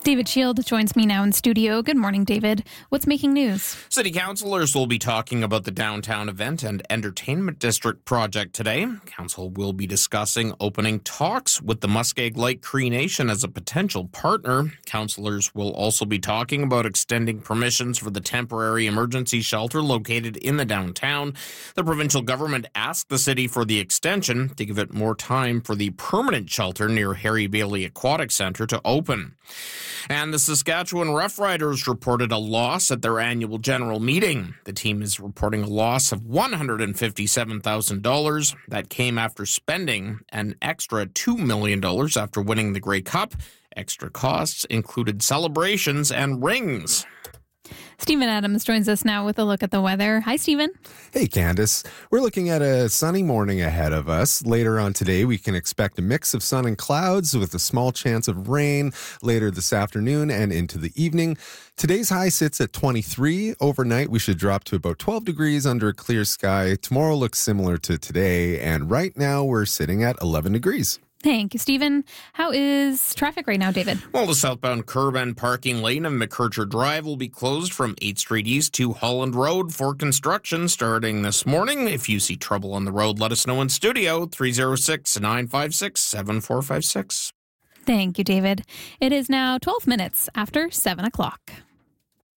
David Shield joins me now in studio. Good morning, David. What's making news? City councillors will be talking about the downtown event and entertainment district project today. Council will be discussing opening talks with the Muskeg Lake Cree Nation as a potential partner. Councillors will also be talking about extending permissions for the temporary emergency shelter located in the downtown. The provincial government asked the city for the extension to give it more time for the permanent shelter near Harry Bailey Aquatic Centre to open. And the Saskatchewan Roughriders reported a loss at their annual general meeting. The team is reporting a loss of $157,000. That came after spending an extra $2 million after winning the Grey Cup. Extra costs included celebrations and rings. Stephen Adams joins us now with a look at the weather. Hi, Stephen. Hey, Candace. We're looking at a sunny morning ahead of us. Later on today, we can expect a mix of sun and clouds with a small chance of rain later this afternoon and into the evening. Today's high sits at 23. Overnight, we should drop to about 12 degrees under a clear sky. Tomorrow looks similar to today, and right now we're sitting at 11 degrees. Thank you, Stephen. How is traffic right now, David? Well, the southbound curb and parking lane of McKercher Drive will be closed from 8th Street East to Holland Road for construction starting this morning. If you see trouble on the road, let us know in studio, 306-956-7456. Thank you, David. It is now 12 minutes after 7 o'clock.